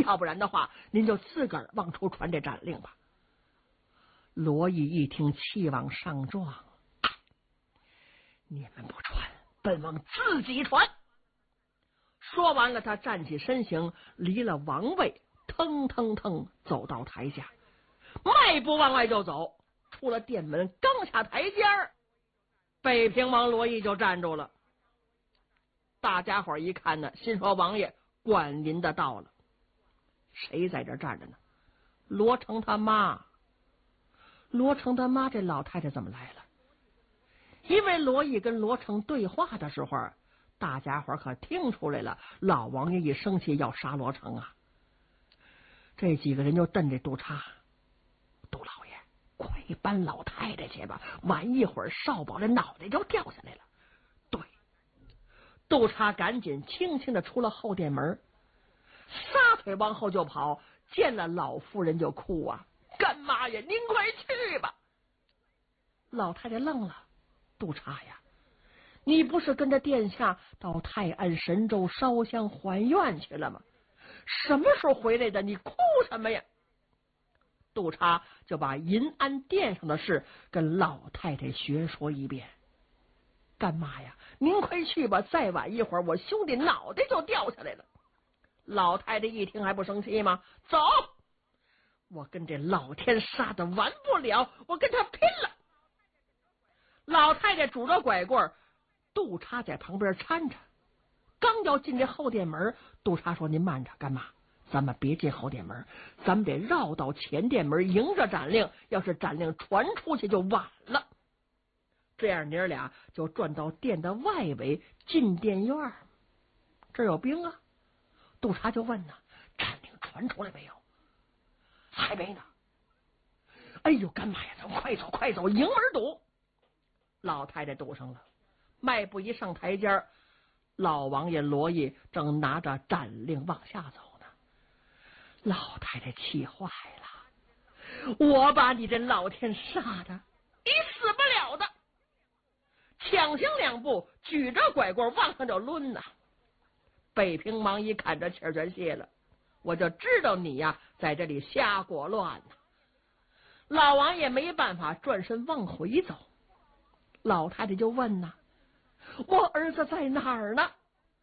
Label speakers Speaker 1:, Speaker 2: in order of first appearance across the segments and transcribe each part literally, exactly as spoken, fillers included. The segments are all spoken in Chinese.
Speaker 1: 要不然的话，您就自个儿往出传这斩令吧。罗毅一听，气往上撞，你们不传，本王自己传。说完了，他站起身形，离了王位，腾腾腾走到台下，迈步往外就走。出了殿门，刚下台阶儿，北平王罗毅就站住了。大家伙一看呢，心说王爷管您的到了。谁在这站着呢？罗成他妈。罗成他妈这老太太怎么来了？因为罗毅跟罗成对话的时候，大家伙可听出来了，老王爷一生气要杀罗成啊。这几个人就瞪着督察，杜老爷，快搬老太太去吧，晚一会儿少保的脑袋就掉下来了。对，督察赶紧轻轻的出了后殿门，撒腿往后就跑，见了老夫人就哭啊，干妈呀，您快去吧。老太太愣了，督察呀，你不是跟着殿下到泰安神州烧香还愿去了吗？什么时候回来的？你哭什么呀？督察就把银安殿上的事跟老太太学说一遍。干妈呀，您快去吧，再晚一会儿我兄弟脑袋就掉下来了。老太太一听还不生气吗？走，我跟这老天杀的完不了，我跟他拼了。老太太拄着拐棍，督察在旁边搀着。刚要进这后殿门，督察说：“您慢着，干妈，咱们别进后殿门，咱们得绕到前殿门，迎着斩令。要是斩令传出去，就晚了。这样娘俩就转到殿的外围，进殿院。这儿有兵啊！”督察就问呢：“斩令传出来没有？”“还没呢。”“哎呦，干妈呀，咱们快走快走，迎门堵！”老太太堵上了，迈步一上台阶，老王爷罗毅正拿着斩令往下走呢。老太太气坏了：“我把你这老天杀的，你死不了的！”抢行两步，举着拐棍往上就抡呐。北平王一看这气儿全泄了，我就知道你呀在这里瞎裹乱呢。老王爷没办法，转身往回走。老太太就问呐：“我儿子在哪儿呢？”“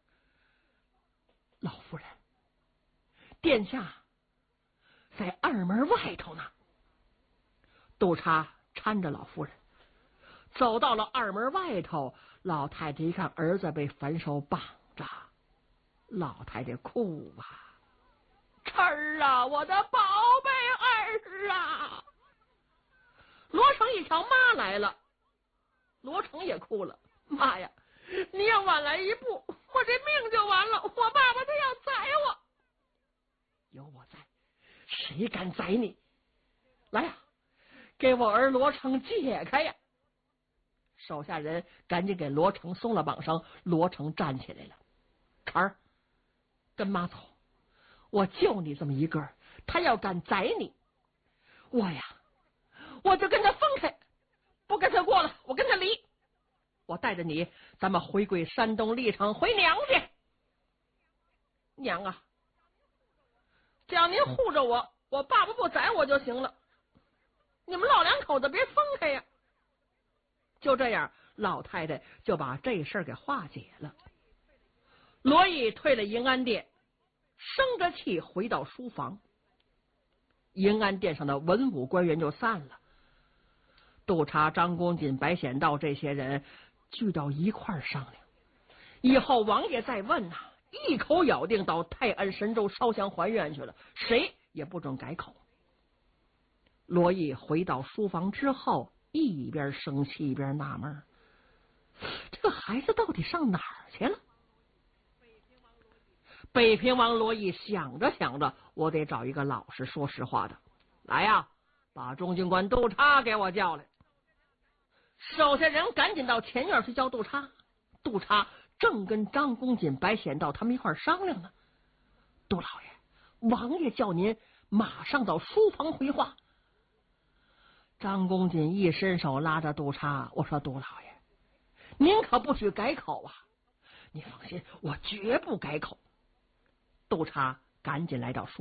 Speaker 1: 老夫人，殿下在二门外头呢。”督察搀着老夫人走到了二门外头，老太太一看儿子被反手绑着，老太太哭啊：“晨儿啊，我的宝贝儿啊！”罗成一瞧妈来了，罗成也哭了：“妈呀，你要晚来一步，我这命就完了，我爸爸他要宰我。”“有我在，谁敢宰你？来呀，给我儿罗成解开呀！”手下人赶紧给罗成松了绑绳，罗成站起来了：“成儿，跟妈走，我就你这么一个，他要敢宰你，我呀我就跟他分开，不跟他过了，我跟他离。我带着你，咱们回归山东历城，回娘家。娘啊，只要您护着我，我爸爸不宰我就行了，你们老两口子别分开呀。”就这样，老太太就把这事儿给化解了。罗毅退了银安殿，生着气回到书房。银安殿上的文武官员就散了，督察张公瑾、白显道这些人聚到一块儿商量，以后王爷再问呐、啊，一口咬定到泰安神州烧香还愿去了，谁也不准改口。罗毅回到书房之后，一边生气一边纳闷，这个孩子到底上哪儿去了？北平王罗毅想着想着，我得找一个老实说实话的，来呀，把中军官督察给我叫来。手下人赶紧到前院去叫督察，督察正跟张公瑾、白显道他们一块商量呢。杜老爷，王爷叫您马上到书房回话。张公瑾一伸手拉着督察，我说：“杜老爷，您可不许改口啊！你放心，我绝不改口。”督察赶紧来到书